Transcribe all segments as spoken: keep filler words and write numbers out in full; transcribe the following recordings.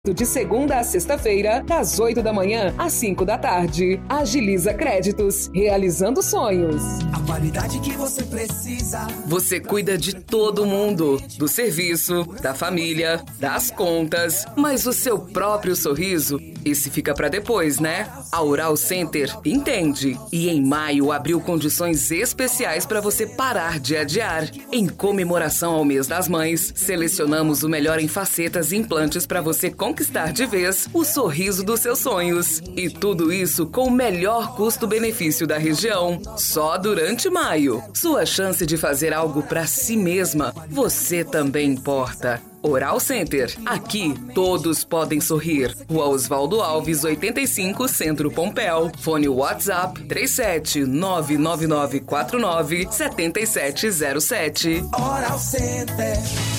De segunda a sexta-feira, das oito da manhã às cinco da tarde. Agiliza Créditos, realizando sonhos. A qualidade que você precisa. Você cuida de todo mundo, do serviço, da família, das contas, mas o seu próprio sorriso, esse fica pra depois, né? A Oral Center entende e em maio abriu condições especiais para você parar de adiar. Em comemoração ao Mês das Mães, selecionamos o melhor em facetas e implantes para você conquistar de vez o sorriso dos seus sonhos. E tudo isso com o melhor custo-benefício da região. Só durante maio. Sua chance de fazer algo para si mesma, você também importa. Oral Center. Aqui, todos podem sorrir. Rua Oswaldo Alves, oitenta e cinco, Centro Pompéu. Fone WhatsApp três sete nove nove nove quatro nove sete sete zero sete. Oral Center.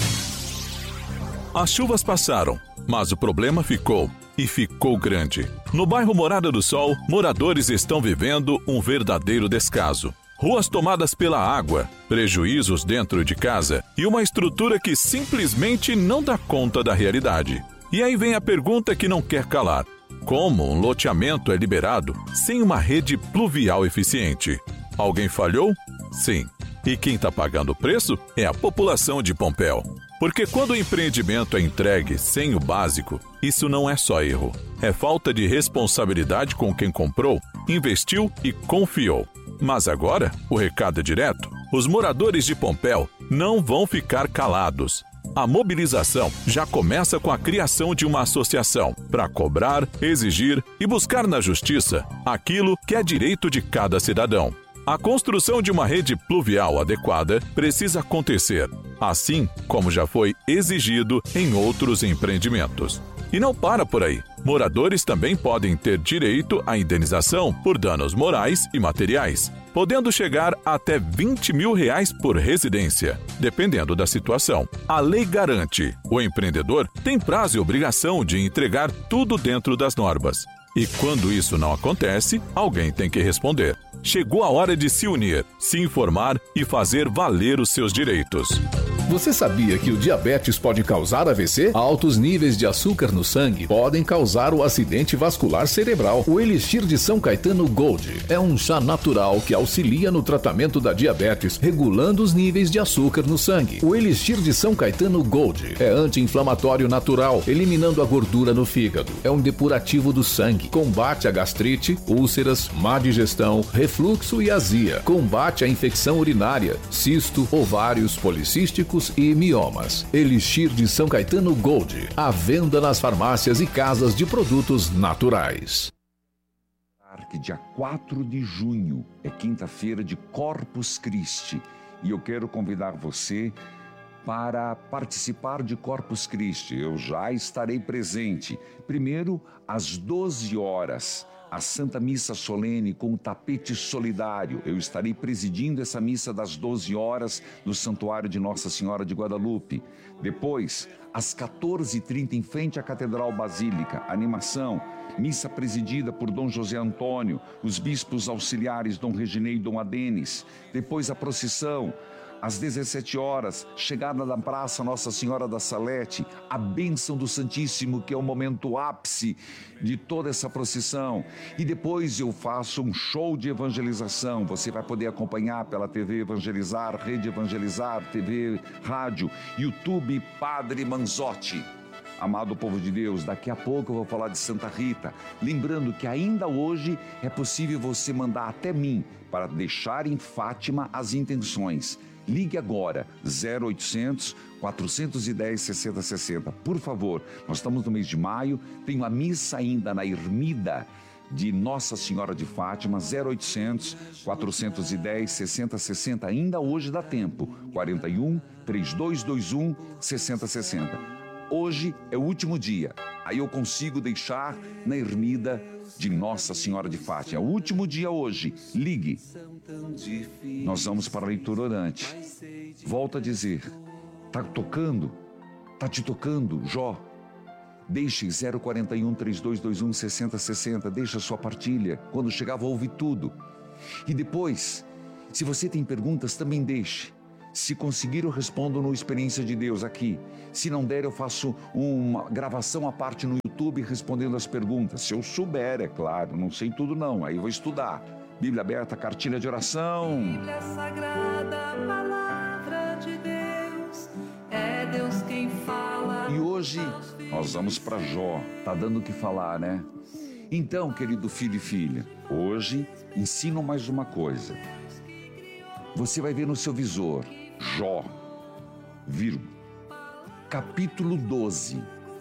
As chuvas passaram, mas o problema ficou. E ficou grande. No bairro Morada do Sol, moradores estão vivendo um verdadeiro descaso. Ruas tomadas pela água, prejuízos dentro de casa e uma estrutura que simplesmente não dá conta da realidade. E aí vem a pergunta que não quer calar. Como um loteamento é liberado sem uma rede pluvial eficiente? Alguém falhou? Sim. E quem está pagando o preço é a população de Pompéu. Porque quando o empreendimento é entregue sem o básico, isso não é só erro. É falta de responsabilidade com quem comprou, investiu e confiou. Mas agora, o recado é direto. Os moradores de Pompéu não vão ficar calados. A mobilização já começa com a criação de uma associação para cobrar, exigir e buscar na justiça aquilo que é direito de cada cidadão. A construção de uma rede pluvial adequada precisa acontecer, assim como já foi exigido em outros empreendimentos. E não para por aí. Moradores também podem ter direito à indenização por danos morais e materiais, podendo chegar até vinte mil reais por residência, dependendo da situação. A lei garante. O empreendedor tem prazo e obrigação de entregar tudo dentro das normas. E quando isso não acontece, alguém tem que responder. Chegou a hora de se unir, se informar e fazer valer os seus direitos. Você sabia que o diabetes pode causar A V C? Altos níveis de açúcar no sangue podem causar o acidente vascular cerebral. O Elixir de São Caetano Gold é um chá natural que auxilia no tratamento da diabetes, regulando os níveis de açúcar no sangue. O Elixir de São Caetano Gold é anti-inflamatório natural, eliminando a gordura no fígado. É um depurativo do sangue, combate a gastrite, úlceras, má digestão, refluxo e azia. Combate a infecção urinária, cisto, ovários policísticos e miomas. Elixir de São Caetano Gold. À venda nas farmácias e casas de produtos naturais. Que dia quatro de junho é quinta-feira de Corpus Christi e eu quero convidar você para participar de Corpus Christi. Eu já estarei presente. Primeiro, às doze horas, a Santa Missa Solene com o tapete solidário. Eu estarei presidindo essa missa das doze horas no Santuário de Nossa Senhora de Guadalupe. Depois, às quatorze e trinta, em frente à Catedral Basílica, animação, missa presidida por Dom José Antônio, os bispos auxiliares Dom Reginei e Dom Adenis. Depois a procissão. Às dezessete horas, chegada da Praça Nossa Senhora da Salete, a bênção do Santíssimo, que é o momento ápice de toda essa procissão. E depois eu faço um show de evangelização. Você vai poder acompanhar pela T V Evangelizar, Rede Evangelizar, T V, Rádio, YouTube Padre Manzotti. Amado povo de Deus, daqui a pouco eu vou falar de Santa Rita. Lembrando que ainda hoje é possível você mandar até mim para deixar em Fátima as intenções. Ligue agora, zero oitocentos, quatrocentos e dez, sessenta sessenta. Por favor, nós estamos no mês de maio, tem uma missa ainda na Ermida de Nossa Senhora de Fátima, zero oitocentos, quatrocentos e dez, sessenta sessenta. Ainda hoje dá tempo, quarenta e um, trinta e dois vinte e um, sessenta sessenta. Hoje é o último dia, aí eu consigo deixar na Ermida de Nossa Senhora de Fátima. É o último dia hoje. Ligue. Nós vamos para a leitura orante. Volto a dizer, tá tocando? Tá te tocando, Jó? Deixe zero quarenta e um, trinta e dois vinte e um, sessenta sessenta. Deixa a sua partilha. Quando chegar, vou ouvir tudo. E depois, se você tem perguntas, também deixe. Se conseguir, eu respondo no Experiência de Deus aqui. Se não der, eu faço uma gravação à parte no YouTube respondendo as perguntas. Se eu souber, é claro, não sei tudo não, aí eu vou estudar. Bíblia aberta, cartilha de oração. Bíblia Sagrada, Palavra de Deus, é Deus quem fala. E hoje nós vamos para Jó. Tá dando o que falar, né? Então, querido filho e filha, hoje ensino mais uma coisa. Você vai ver no seu visor, Jó, vírgula, capítulo doze,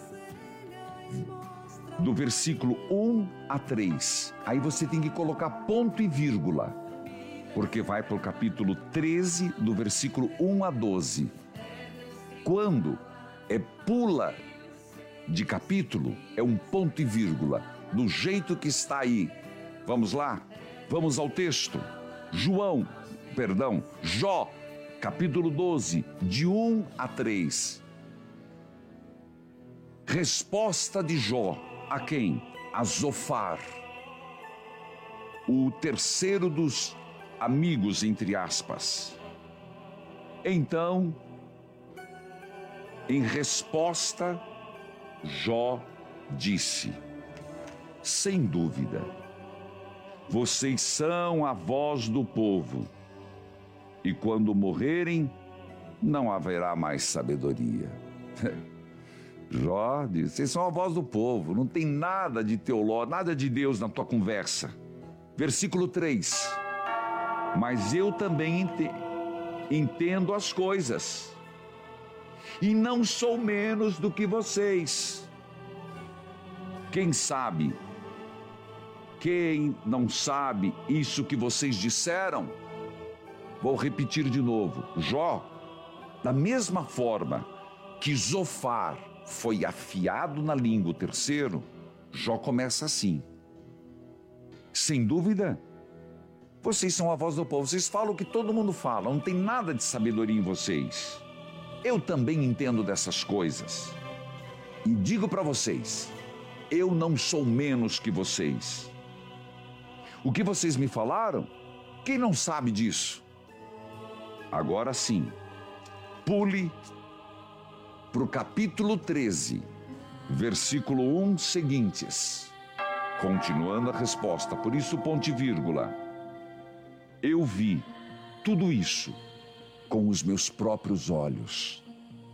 do versículo um a três. Aí você tem que colocar ponto e vírgula, porque vai para o capítulo treze, do versículo um a doze. Quando é pula de capítulo, é um ponto e vírgula, do jeito que está aí. Vamos lá? Vamos ao texto. João, perdão, Jó, capítulo doze, de um a três. Resposta de Jó a quem? A Zofar, o terceiro dos amigos, entre aspas. Então, em resposta, Jó disse: sem dúvida, vocês são a voz do povo, e quando morrerem, não haverá mais sabedoria. Jó diz: vocês são a voz do povo, não tem nada de teológico, nada de Deus na tua conversa. Versículo três. Mas eu também ente- entendo as coisas, e não sou menos do que vocês. Quem sabe, quem não sabe isso que vocês disseram? Vou repetir de novo. Jó, da mesma forma que Zofar foi afiado na língua, o terceiro, Jó começa assim: sem dúvida, vocês são a voz do povo, vocês falam o que todo mundo fala, não tem nada de sabedoria em vocês. Eu também entendo dessas coisas, e digo para vocês, eu não sou menos que vocês. O que vocês me falaram, quem não sabe disso? Agora sim, pule para o capítulo treze, versículo um seguintes, continuando a resposta, por isso ponto e vírgula. Eu vi tudo isso com os meus próprios olhos.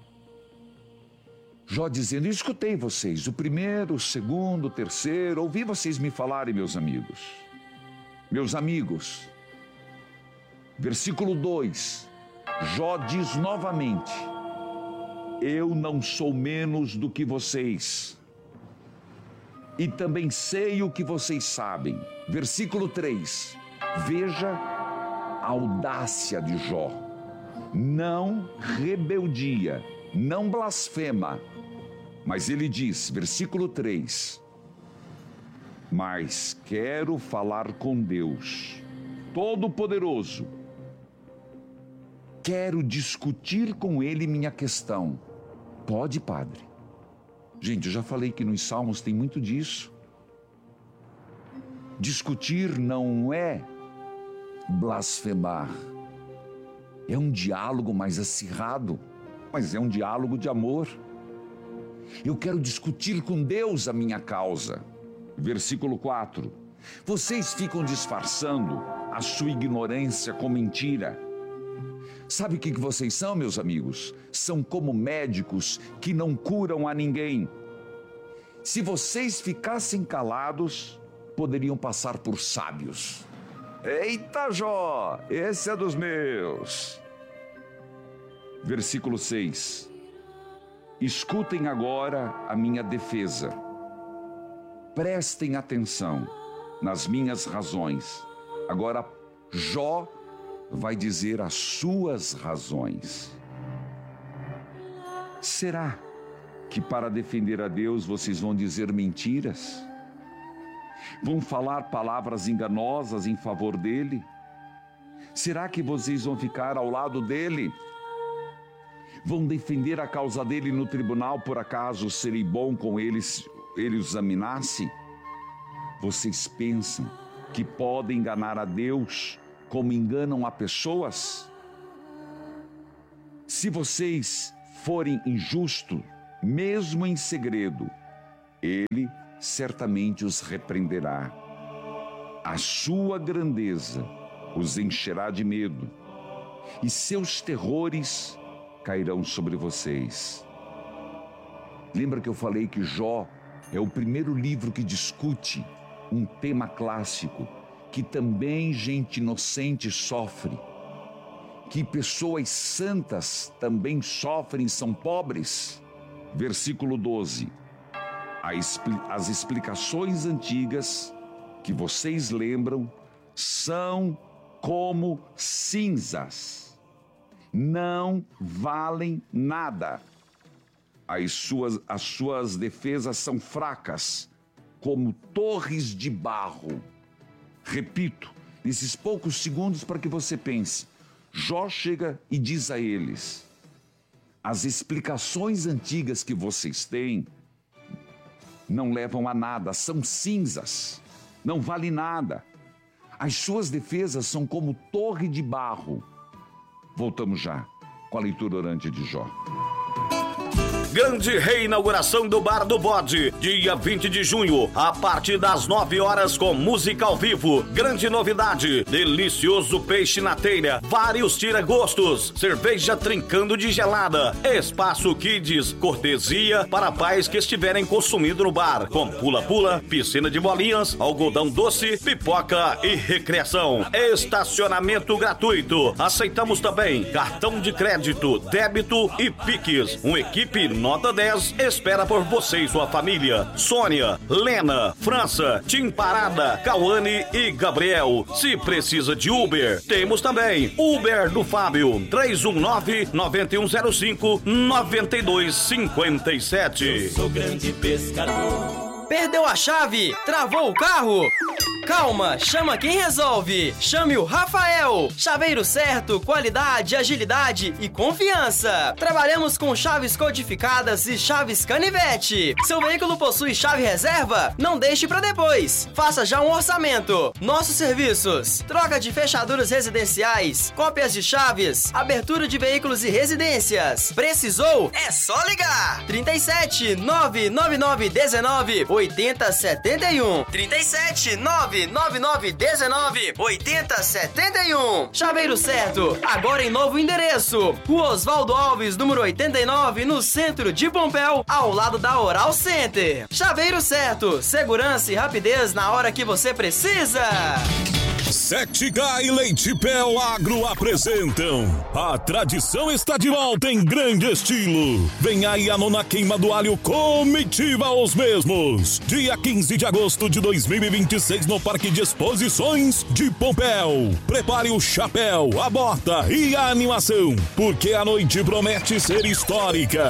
Jó dizendo: eu escutei vocês, o primeiro, o segundo, o terceiro, ouvi vocês me falarem, meus amigos. Meus amigos, versículo dois, Jó diz novamente: eu não sou menos do que vocês, e também sei o que vocês sabem. Versículo três, veja a audácia de Jó. Não rebeldia, não blasfema, mas ele diz, versículo três, mas quero falar com Deus Todo-Poderoso, quero discutir com Ele minha questão. Pode, padre? Gente, eu já falei que nos Salmos tem muito disso. Discutir não é blasfemar, é um diálogo mais acirrado, mas é um diálogo de amor. Eu quero discutir com Deus a minha causa. Versículo quatro, vocês ficam disfarçando a sua ignorância com mentira. Sabe o que vocês são, meus amigos? São como médicos que não curam a ninguém. Se vocês ficassem calados, poderiam passar por sábios. Eita, Jó, esse é dos meus. Versículo seis, escutem agora a minha defesa. Prestem atenção nas minhas razões. Agora, Jó vai dizer as suas razões. Será que para defender a Deus vocês vão dizer mentiras? Vão falar palavras enganosas em favor dele? Será que vocês vão ficar ao lado dele? Vão defender a causa dele no tribunal, por acaso seria bom com eles, ele os examinasse? Vocês pensam que podem enganar a Deus como enganam a pessoas? Se vocês forem injustos, mesmo em segredo, ele certamente os repreenderá. A sua grandeza os encherá de medo, e seus terrores cairão sobre vocês. Lembra que eu falei que Jó é o primeiro livro que discute um tema clássico, que também gente inocente sofre, que pessoas santas também sofrem e são pobres? Versículo doze. As explicações antigas que vocês lembram são como cinzas, não valem nada. As suas, as suas defesas são fracas, como torres de barro. Repito, nesses poucos segundos para que você pense, Jó chega e diz a eles: as explicações antigas que vocês têm não levam a nada, são cinzas, não vale nada. As suas defesas são como torre de barro. Voltamos já com a leitura orante de Jó. Grande reinauguração do Bar do Bode, dia vinte de junho, a partir das nove horas com música ao vivo. Grande novidade, delicioso peixe na telha, vários tira-gostos, cerveja trincando de gelada, espaço kids, cortesia para pais que estiverem consumindo no bar, com pula-pula, piscina de bolinhas, algodão doce, pipoca e recreação. Estacionamento gratuito, aceitamos também cartão de crédito, débito e Pix. Uma equipe Nota dez espera por você e sua família. Sônia, Lena, França, Tim Parada, Cauane e Gabriel. Se precisa de Uber, temos também Uber do Fábio, três um nove, nove um zero cinco, nove dois cinco sete. Eu sou grande pescador. Perdeu a chave? Travou o carro? Calma, chama quem resolve. Chame o Rafael. Chaveiro certo, qualidade, agilidade e confiança. Trabalhamos com chaves codificadas e chaves canivete. Seu veículo possui chave reserva? Não deixe para depois. Faça já um orçamento. Nossos serviços: troca de fechaduras residenciais, cópias de chaves, abertura de veículos e residências. Precisou? É só ligar. trinta e sete, nove nove nove dezenove, oitenta setenta e um. trinta e sete, nove nove nove dezenove, oitenta setenta e um. Chaveiro certo, agora em novo endereço. Rua Oswaldo Alves, número oitenta e nove, no centro de Pompéu, ao lado da Oral Center. Chaveiro certo, segurança e rapidez na hora que você precisa. sete K e Leite Pel Agro apresentam A Tradição Está de Volta em grande estilo. Vem aí a nona queima do alho comitiva aos mesmos. Dia quinze de agosto de dois mil e vinte e seis no Parque de Exposições de Pompéu. Prepare o chapéu, a bota e a animação, porque a noite promete ser histórica.